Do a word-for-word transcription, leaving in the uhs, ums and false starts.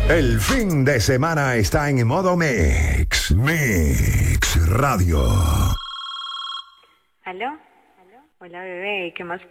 El fin de semana está en modo Mix. Mix Radio. ¿Aló? Hola, bebé, ¿qué más